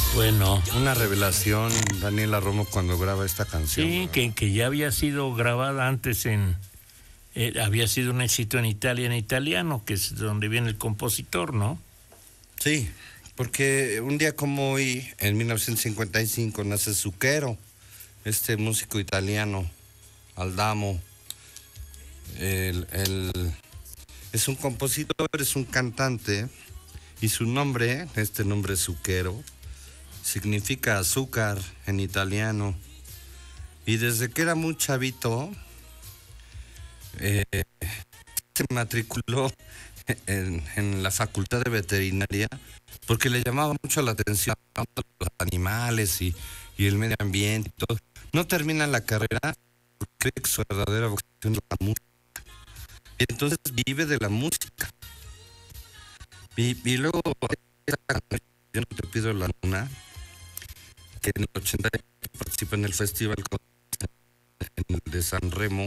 Bueno. Una revelación, Daniela Romo, cuando graba esta canción. Sí, que ya había sido grabada antes había sido un éxito en Italia, en italiano, que es donde viene el compositor, ¿no? Sí, porque un día como hoy, en 1955, nace Zucchero, este músico italiano, Aldamo. Es un compositor, es un cantante, y su nombre, este nombre Zucchero, significa azúcar en italiano. Y desde que era muy chavito, se matriculó en la facultad de veterinaria porque le llamaba mucho la atención a los animales y el medio ambiente y todo. No termina la carrera porque cree que su verdadera vocación es la música. Y entonces vive de la música. Y luego, yo no te pido la luna, que en el 80 participa en el festival de San Remo,